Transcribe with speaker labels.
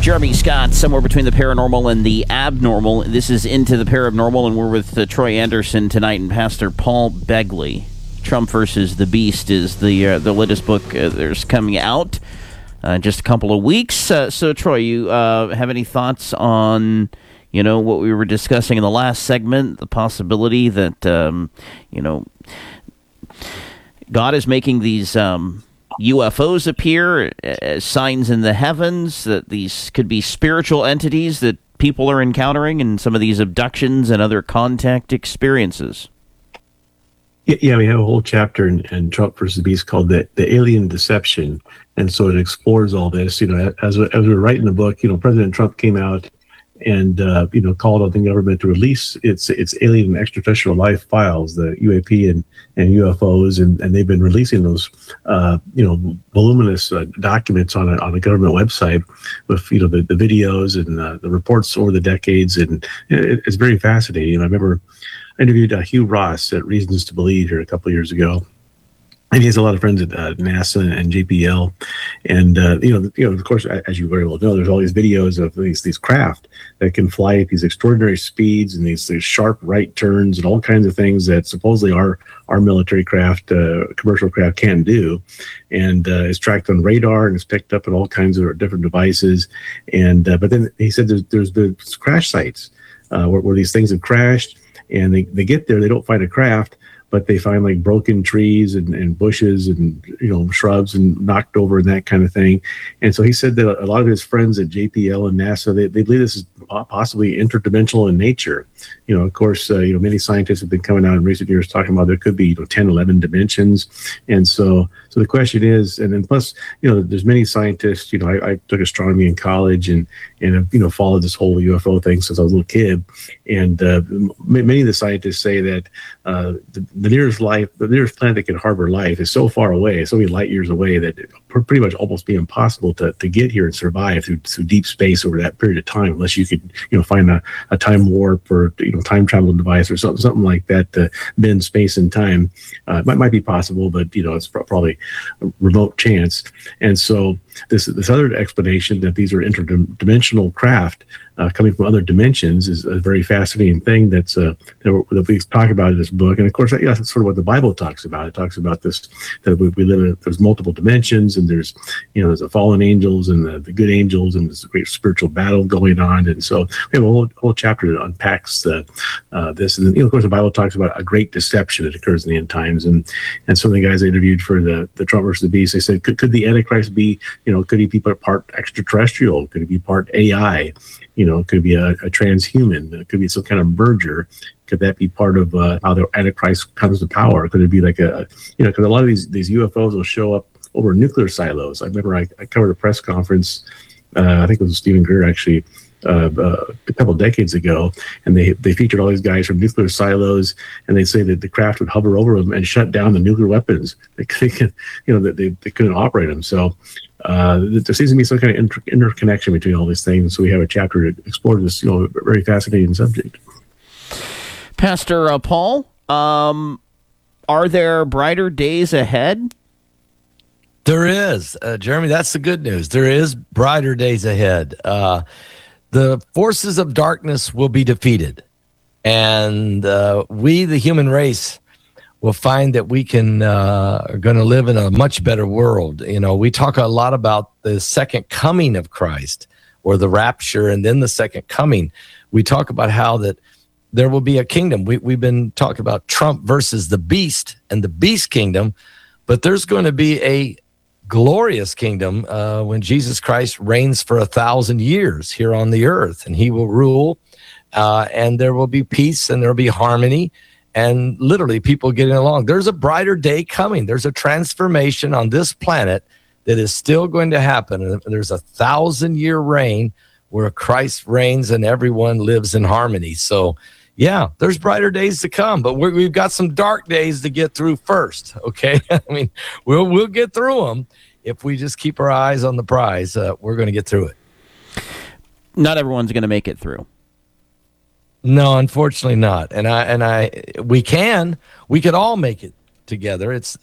Speaker 1: Jeremy Scott, somewhere between the paranormal and the abnormal. This is Into the Paranormal, and we're with Troy Anderson tonight and Pastor Paul Begley. Trump versus the Beast is the latest book there's coming out just a couple of weeks. So, Troy, you have any thoughts on, what we were discussing in the last segment, the possibility that, God is making these UFOs appear as signs in the heavens, that these could be spiritual entities that people are encountering in some of these abductions and other contact experiences?
Speaker 2: Yeah, we have a whole chapter in Trump versus the Beast called the Alien Deception, and so it explores all this. As we're writing the book, President Trump came out and called on the government to release its alien and extraterrestrial life files, the UAP and UFOs, and they've been releasing those voluminous documents on a government website with the videos and the reports over the decades, and it's very fascinating. I remember I interviewed Hugh Ross at Reasons to Believe here a couple of years ago. And he has a lot of friends at NASA and JPL, and of course, as you very well know, there's all these videos of these craft that can fly at these extraordinary speeds and these sharp right turns and all kinds of things that supposedly our military craft, commercial craft, can do, and it's tracked on radar and it's picked up in all kinds of different devices. And but then he said there's the crash sites where these things have crashed, and they get there, they don't find a craft, but they find like broken trees and bushes and shrubs and knocked over and that kind of thing. And so he said that a lot of his friends at JPL and NASA, they believe this is possibly interdimensional in nature. Of course, many scientists have been coming out in recent years talking about there could be 10, 11 dimensions. And so the question is, and then plus, there's many scientists. I took astronomy in college and have followed this whole UFO thing since I was a little kid. And many of the scientists say that the nearest planet that can harbor life is so far away, so many light years away, that it pretty much almost be impossible to get here and survive through deep space over that period of time, unless you could find a time warp or time travel device or something like that to bend space and time. It might be possible, but it's probably a remote chance. And so this other explanation that these are interdimensional craft coming from other dimensions is a very fascinating thing that we talk about in this book. And of course, that's sort of what the Bible talks about. It talks about this, that we live in, there's multiple dimensions, and there's the fallen angels and the good angels, and there's a great spiritual battle going on. And so we have a whole chapter that unpacks this. And then, of course, the Bible talks about a great deception that occurs in the end times. And some of the guys I interviewed for the Trump versus the Beast, they said, could the Antichrist be, could he be part extraterrestrial? Could he be part AI? It could be a transhuman. It could be some kind of merger. Could that be part of how the Antichrist comes to power? Could it be like because a lot of these UFOs will show up over nuclear silos. I remember I covered a press conference, I think it was Stephen Greer actually, a couple of decades ago, and they featured all these guys from nuclear silos, and they say that the craft would hover over them and shut down the nuclear weapons. They couldn't operate them. So there seems to be some kind of interconnection between all these things. So we have a chapter to explore this, very fascinating subject.
Speaker 1: Pastor Paul, are there brighter days ahead?
Speaker 3: There is, Jeremy. That's the good news. There is brighter days ahead. The forces of darkness will be defeated, and we, the human race, will find that we are going to live in a much better world. We talk a lot about the second coming of Christ, or the rapture, and then the second coming. We talk about how that there will be a kingdom. We've been talking about Trump versus the Beast and the Beast kingdom, but there's going to be a glorious kingdom when Jesus Christ reigns for 1,000 years here on the earth, and he will rule, and there will be peace, and there will be harmony, and literally people getting along. There's a brighter day coming. There's a transformation on this planet that is still going to happen. And there's 1,000-year reign where Christ reigns and everyone lives in harmony. So yeah, there's brighter days to come, but we've got some dark days to get through first. Okay. I mean, we'll get through them. If we just keep our eyes on the prize, we're going to get through it.
Speaker 1: Not everyone's going to make it through.
Speaker 3: No, unfortunately not. We could all make it together. It's